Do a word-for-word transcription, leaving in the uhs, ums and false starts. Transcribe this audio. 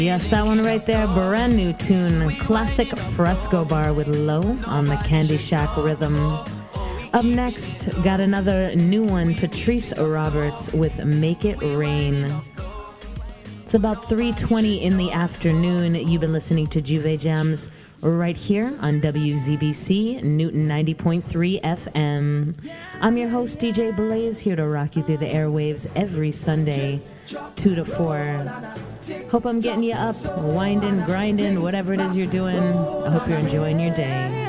Yes, that one right there, brand new tune, classic Fresco Bar with Low on the Candy Shack rhythm. Up next, got another new one, Patrice Roberts with Make It Rain. It's about three twenty in the afternoon. You've been listening to Juve Jams right here on W Z B C, Newton ninety point three F M. I'm your host, D J Blaze, here to rock you through the airwaves every Sunday, two to four. Hope I'm getting you up, winding, grinding, whatever it is you're doing. I hope you're enjoying your day.